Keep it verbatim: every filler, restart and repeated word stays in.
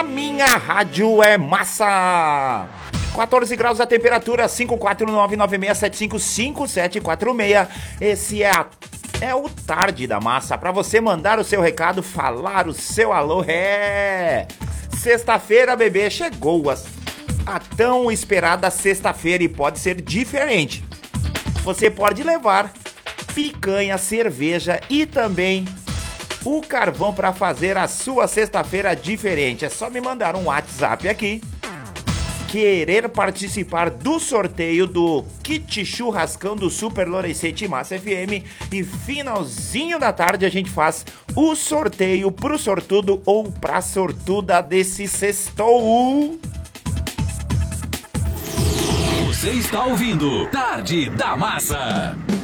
A minha rádio é massa. quatorze graus a temperatura, cinco quatro nove nove seis sete cinco cinco sete quatro seis. Esse é a É o Tarde da Massa, para você mandar o seu recado, falar o seu alô. É, sexta-feira, bebê, chegou a, a tão esperada sexta-feira e pode ser diferente. Você pode levar picanha, cerveja e também o carvão para fazer a sua sexta-feira diferente. É só me mandar um WhatsApp aqui. Querer participar do sorteio do kit churrascão do Super Lorescente Massa F M e finalzinho da tarde a gente faz o sorteio pro sortudo ou pra sortuda desse sextou. Você está ouvindo Tarde da Massa.